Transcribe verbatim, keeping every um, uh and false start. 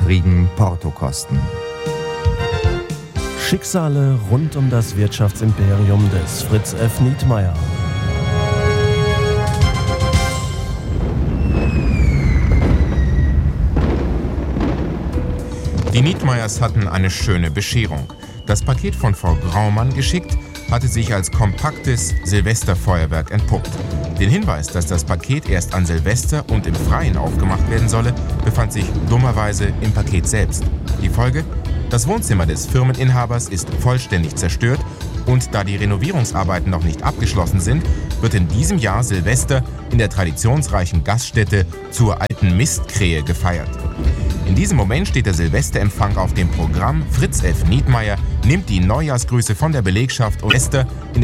niedrigen Portokosten. Schicksale rund um das Wirtschaftsimperium des Fritz F. Nietmeyer. Die Nietmeyers hatten eine schöne Bescherung. Das Paket von Frau Graumann geschickt, hatte sich als kompaktes Silvesterfeuerwerk entpuppt. Den Hinweis, dass das Paket erst an Silvester und im Freien aufgemacht werden solle, befand sich dummerweise im Paket selbst. Die Folge? Das Wohnzimmer des Firmeninhabers ist vollständig zerstört und da die Renovierungsarbeiten noch nicht abgeschlossen sind, wird in diesem Jahr Silvester in der traditionsreichen Gaststätte zur Alten Mistkrähe gefeiert. In diesem Moment steht der Silvesterempfang auf dem Programm. Fritz F. Nietmeyer nimmt die Neujahrsgrüße von der Belegschaft und Silvester in der